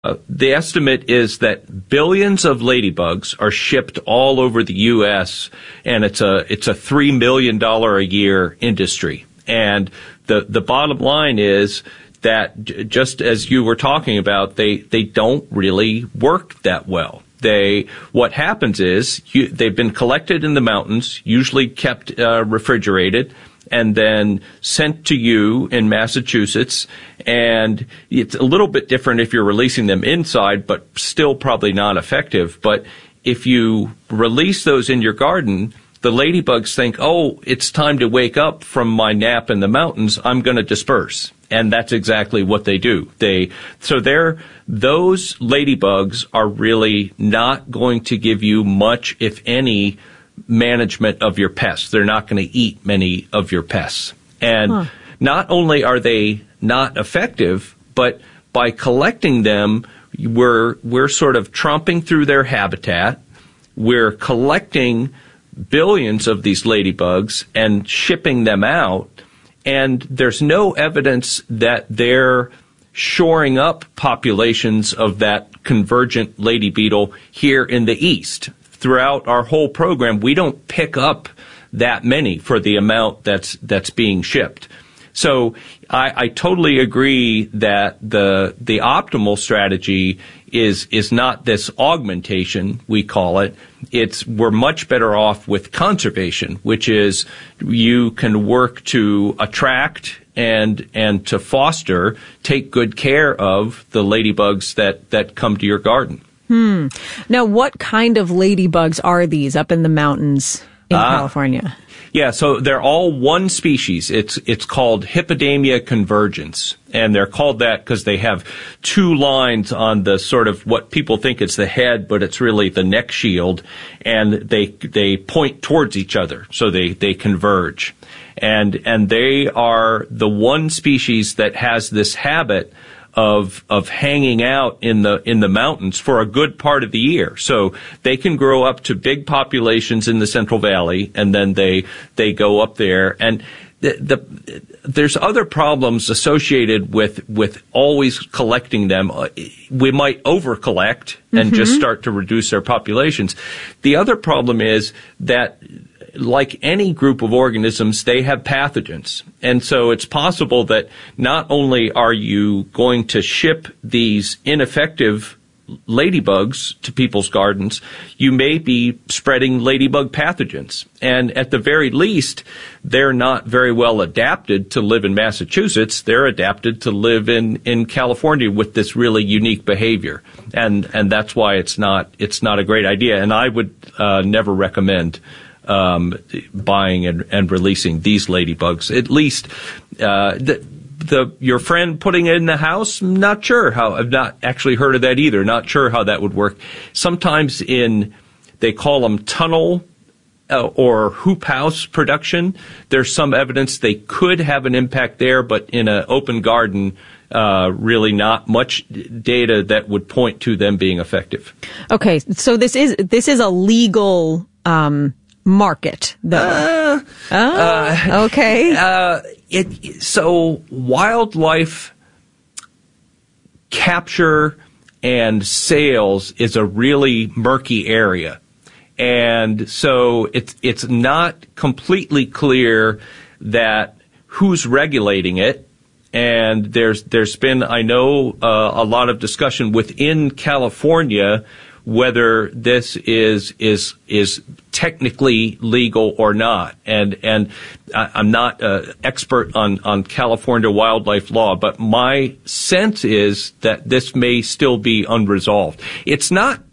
The estimate is that billions of ladybugs are shipped all over the U.S., and it's a $3 million a year industry. And the bottom line is that, just as you were talking about, they don't really work that well. What happens is they've been collected in the mountains, usually kept refrigerated, and then sent to you in Massachusetts. And it's a little bit different if you're releasing them inside, but still probably not effective. But if you release those in your garden, the ladybugs think, oh, it's time to wake up from my nap in the mountains, I'm going to disperse. And that's exactly what they do. Those ladybugs are really not going to give you much, if any, management of your pests. They're not going to eat many of your pests. And not only are they not effective, but by collecting them, we're sort of tromping through their habitat. We're collecting billions of these ladybugs and shipping them out. And there's no evidence that they're shoring up populations of that convergent lady beetle here in the East. Throughout our whole program, we don't pick up that many for the amount that's being shipped. So I totally agree that the optimal strategy is not this augmentation, we call it. We're much better off with conservation, which is you can work to attract and to foster, take good care of the ladybugs that come to your garden. Now, what kind of ladybugs are these up in the mountains in California? Yeah, so they're all one species. It's called Hippodamia convergens, and they're called that because they have two lines on the sort of what people think is the head, but it's really the neck shield, and they point towards each other, so they converge. And they are the one species that has this habit of hanging out in the mountains for a good part of the year. So they can grow up to big populations in the Central Valley, and then they go up there. And there's other problems associated with always collecting them. We might over-collect and just start to reduce their populations. The other problem is that, like any group of organisms, they have pathogens. And so it's possible that not only are you going to ship these ineffective ladybugs to people's gardens, you may be spreading ladybug pathogens. And at the very least, they're not very well adapted to live in Massachusetts. They're adapted to live in California with this really unique behavior. And that's why it's not a great idea. And I would never recommend buying and releasing these ladybugs. At least your friend putting it in the house, not sure how. I've not actually heard of that either. Not sure how that would work. Sometimes they call them tunnel or hoop house production. There's some evidence they could have an impact there, but in an open garden, really not much data that would point to them being effective. Okay, so this is a legal market, though. Okay. So wildlife capture and sales is a really murky area. And so it's not completely clear that who's regulating it. And there's been, I know, a lot of discussion within California whether this is technically legal or not. And I'm not an expert on California wildlife law, but my sense is that this may still be unresolved. It's not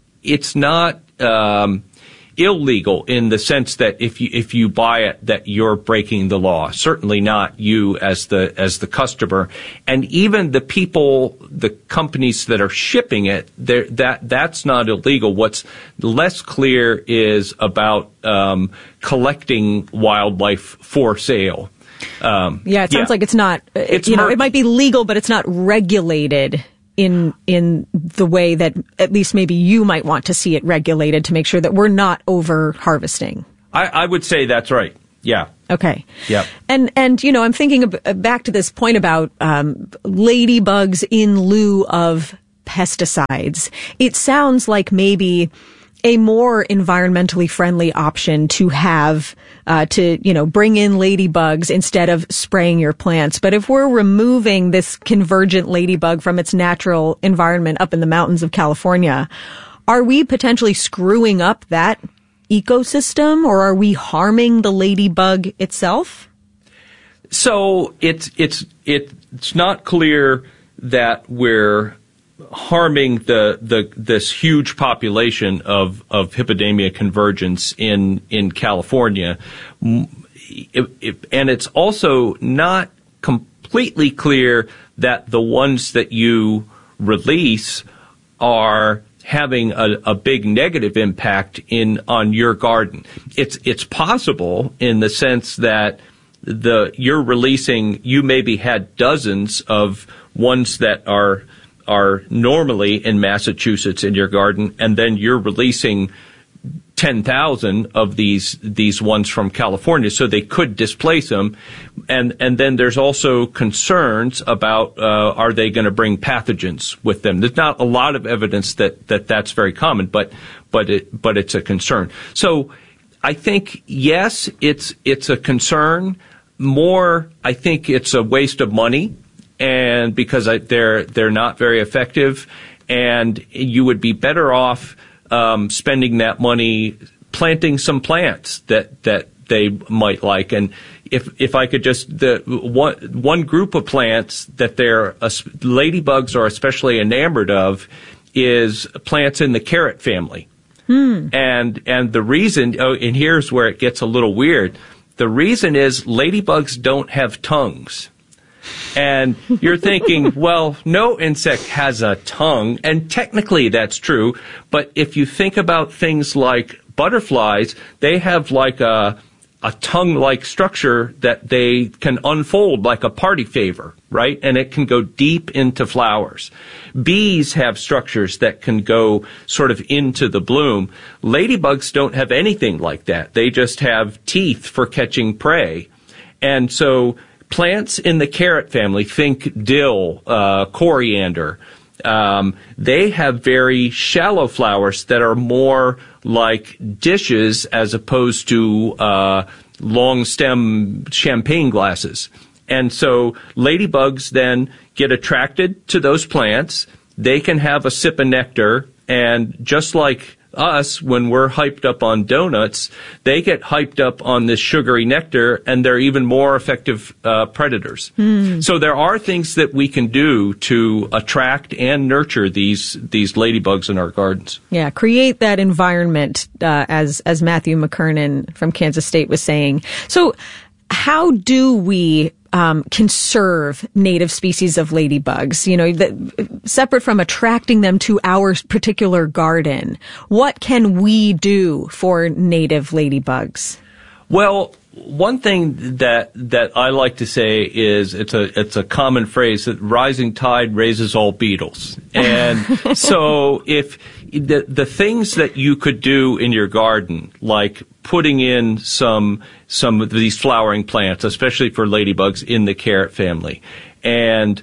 illegal in the sense that if you buy it, that you're breaking the law. Certainly not you as the customer. And even the companies that are shipping it, that's not illegal. What's less clear is about collecting wildlife for sale. It sounds like it's not. It might be legal, but it's not regulated in the way that at least maybe you might want to see it regulated to make sure that we're not over harvesting. I would say that's right. Yeah. Okay. Yeah. And I'm thinking back to this point about ladybugs in lieu of pesticides, it sounds like maybe a more environmentally friendly option to have, bring in ladybugs instead of spraying your plants. But if we're removing this convergent ladybug from its natural environment up in the mountains of California, are we potentially screwing up that ecosystem, or are we harming the ladybug itself? So it's not clear that we're harming this huge population of Hippodamia convergens in California, and it's also not completely clear that the ones that you release are having a big negative impact on your garden. It's possible in the sense that you maybe had dozens of ones that are normally in Massachusetts in your garden, and then you're releasing 10,000 of these ones from California, so they could displace them. And then there's also concerns about are they going to bring pathogens with them? There's not a lot of evidence that's very common, but it's a concern. So I think yes, it's a concern. More, I think it's a waste of money. And because they're not very effective, and you would be better off spending that money planting some plants that they might like. And if I could just one group of plants that ladybugs are especially enamored of is plants in the carrot family. And the reason, and here's where it gets a little weird. The reason is ladybugs don't have tongues. And you're thinking, well, no insect has a tongue, and technically that's true, but if you think about things like butterflies, they have like a tongue-like structure that they can unfold like a party favor, right? And it can go deep into flowers. Bees have structures that can go sort of into the bloom. Ladybugs don't have anything like that. They just have teeth for catching prey. And so plants in the carrot family, think dill, coriander, they have very shallow flowers that are more like dishes as opposed to long stem champagne glasses. And so ladybugs then get attracted to those plants. They can have a sip of nectar, and just like us, when we're hyped up on donuts, they get hyped up on this sugary nectar, and they're even more effective predators. So there are things that we can do to attract and nurture these ladybugs in our gardens. Yeah, create that environment, as Matthew McKernan from Kansas State was saying. So how do we conserve native species of ladybugs? Separate from attracting them to our particular garden, what can we do for native ladybugs? Well, one thing that I like to say is it's a common phrase that rising tide raises all beetles. And so if the things that you could do in your garden, like putting in some of these flowering plants, especially for ladybugs in the carrot family, and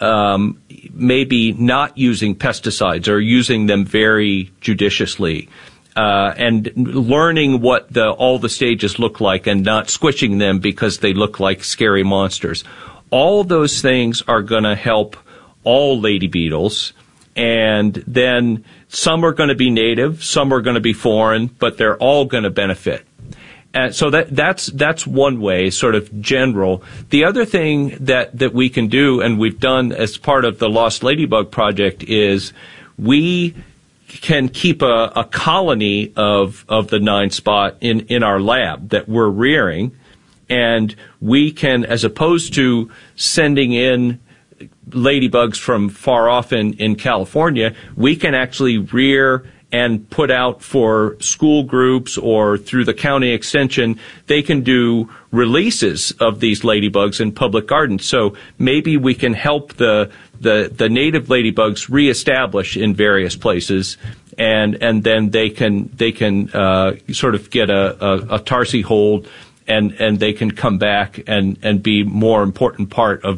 maybe not using pesticides or using them very judiciously, and learning what all the stages look like and not squishing them because they look like scary monsters. All those things are going to help all lady beetles, and then some are going to be native, some are going to be foreign, but they're all going to benefit. And so that's one way, sort of general. The other thing that we can do, and we've done as part of the Lost Ladybug Project, is we can keep a colony of the 9-spot in our lab that we're rearing, and we can, as opposed to sending in ladybugs from far off in California, we can actually rear and put out for school groups or through the county extension. They can do releases of these ladybugs in public gardens. So maybe we can help the native ladybugs reestablish in various places, and then they can sort of get a tarsi hold, and they can come back and be more important part of the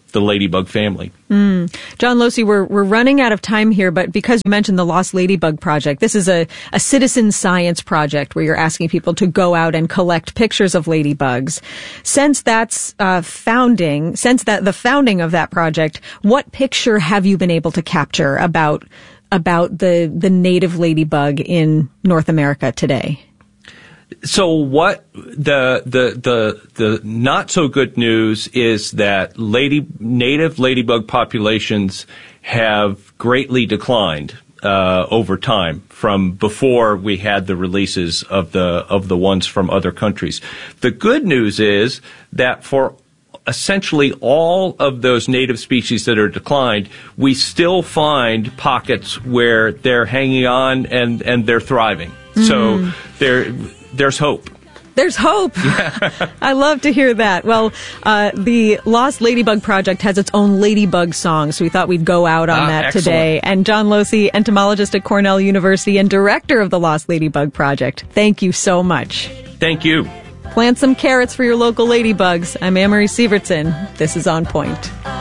the ladybug family. John Losey, we're running out of time here, but because you mentioned the Lost Ladybug Project, this is a citizen science project where you're asking people to go out and collect pictures of ladybugs. Since that's the founding of that project, what picture have you been able to capture about the native ladybug in North America today? So what the not so good news is that native ladybug populations have greatly declined over time from before we had the releases of the ones from other countries. The good news is that for essentially all of those native species that are declined, we still find pockets where they're hanging on and they're thriving. So there's hope. There's hope. Yeah. I love to hear that. Well, the Lost Ladybug Project has its own ladybug song, so we thought we'd go out on that today. And John Losey, entomologist at Cornell University and director of the Lost Ladybug Project, thank you so much. Thank you. Plant some carrots for your local ladybugs. I'm Anne-Marie Sievertson. This is On Point.